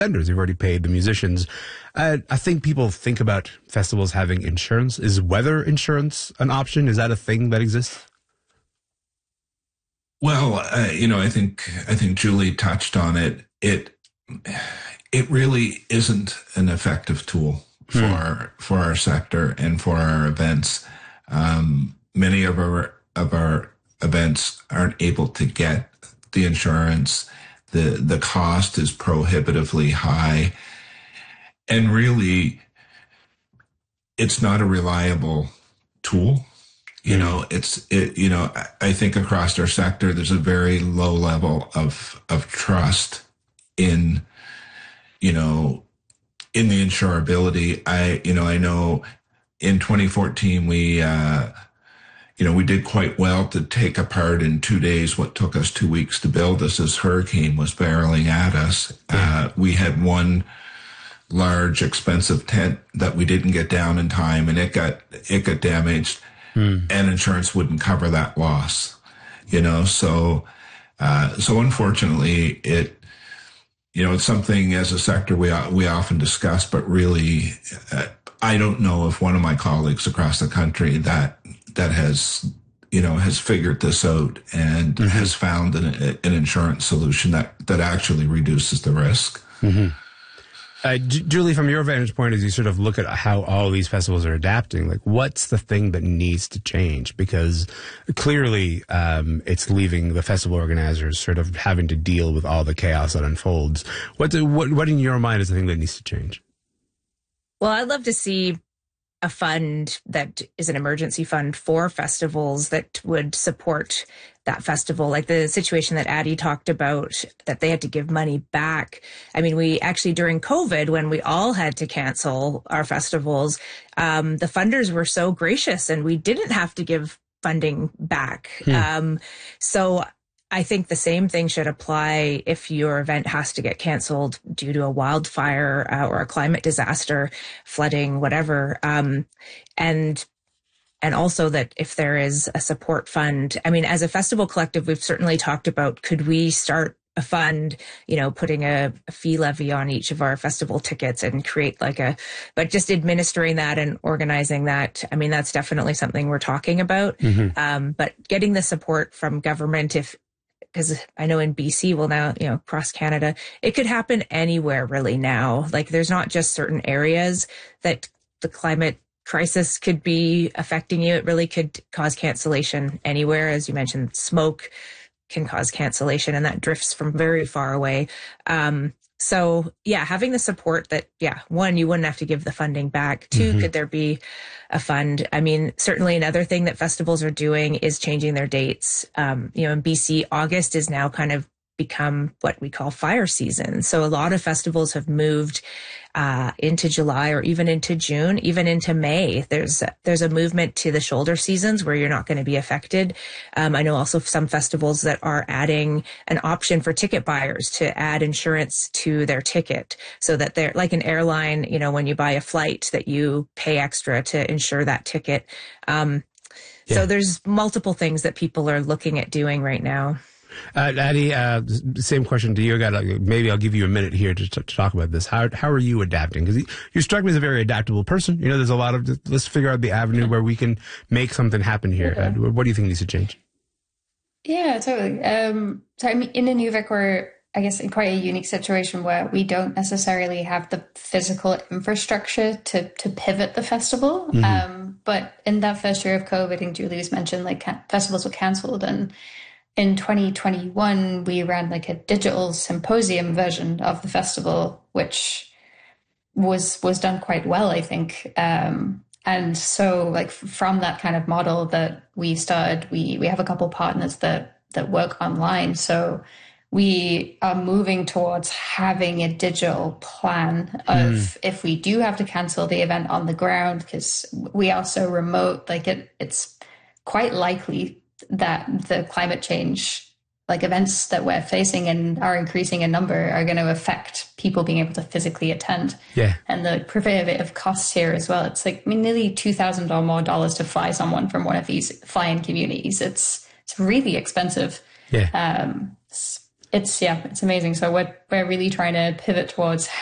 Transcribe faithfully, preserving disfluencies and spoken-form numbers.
vendors. You've already paid the musicians. Uh, I think people think about festivals having insurance. Is weather insurance an option? Is that a thing that exists? Well, uh, you know, I think I think Julie touched on it. It it really isn't an effective tool for hmm. for our sector and for our events. Um, many of our of our events aren't able to get the insurance. The the cost is prohibitively high. And really, it's not a reliable tool. You know, it's, it, you know, I think across our sector, there's a very low level of, of trust in, you know, in the insurability. I, you know, I know in twenty fourteen, we, uh, you know, we did quite well to take apart in two days what took us two weeks to build as this hurricane was barreling at us. Yeah. Uh, we had one large, expensive tent that we didn't get down in time, and it got, it got damaged. Hmm. And insurance wouldn't cover that loss, you know. So, uh, so unfortunately, it, you know, it's something as a sector we we often discuss, but really, uh, I don't know if one of my colleagues across the country that that has, you know, has figured this out and mm-hmm. has found an, an insurance solution that that actually reduces the risk. Mm-hmm. Uh, J- Julie, from your vantage point, as you sort of look at how all these festivals are adapting, like what's the thing that needs to change? Because clearly um, it's leaving the festival organizers sort of having to deal with all the chaos that unfolds. What, do, what, what in your mind is the thing that needs to change? Well, I'd love to see a fund that is an emergency fund for festivals that would support that festival, like the situation that Addie talked about, that they had to give money back. I mean, we actually, during COVID, when we all had to cancel our festivals, um, the funders were so gracious and we didn't have to give funding back. Hmm. Um, so I think the same thing should apply if your event has to get canceled due to a wildfire uh, or a climate disaster, flooding, whatever. Um, and And also that if there is a support fund, I mean, as a festival collective, we've certainly talked about, could we start a fund, you know, putting a, a fee levy on each of our festival tickets and create like a, but just administering that and organizing that. I mean, that's definitely something we're talking about. Mm-hmm. Um, but getting the support from government, if, because I know in B C, well now, you know, across Canada, it could happen anywhere really now. Like there's not just certain areas that the climate crisis could be affecting you. It really could cause cancellation anywhere. As you mentioned, smoke can cause cancellation and that drifts from very far away. Um, so yeah, having the support that, yeah, one, you wouldn't have to give the funding back. Two, mm-hmm. could there be a fund? I mean, certainly another thing that festivals are doing is changing their dates. Um, you know, in B C, August is now kind of become what we call fire season. So a lot of festivals have moved uh, into July or even into June, even into May. There's a, there's a movement to the shoulder seasons where you're not going to be affected. Um, I know also some festivals that are adding an option for ticket buyers to add insurance to their ticket so that they're like an airline, you know, when you buy a flight that you pay extra to insure that ticket. Um, yeah. So there's multiple things that people are looking at doing right now. Uh, Addie, uh, same question to you. I got maybe I'll give you a minute here to, to talk about this. How how are you adapting? Because you struck me as a very adaptable person. You know, there's a lot of let's figure out the avenue where we can make something happen here. Yeah. Uh, what do you think needs to change? Yeah, totally. Um, so I mean, in Inuvik, we're I guess in quite a unique situation where we don't necessarily have the physical infrastructure to to pivot the festival. Mm-hmm. Um, but in that first year of COVID, I think Julie's mentioned like ca- festivals were cancelled and. In twenty twenty-one, we ran like a digital symposium version of the festival, which was was done quite well, I think. Um, and so, like from that kind of model that we started, we we have a couple partners that that work online. So we are moving towards having a digital plan of mm. if we do have to cancel the event on the ground, because we are so remote, like it it's quite likely that the climate change, like events that we're facing and are increasing in number, are going to affect people being able to physically attend. Yeah. And the prohibitive costs here as well. It's like I mean, nearly two thousand dollars or more dollars to fly someone from one of these fly-in communities. It's it's really expensive. Yeah. Um, it's, yeah, it's amazing. So we're, we're really trying to pivot towards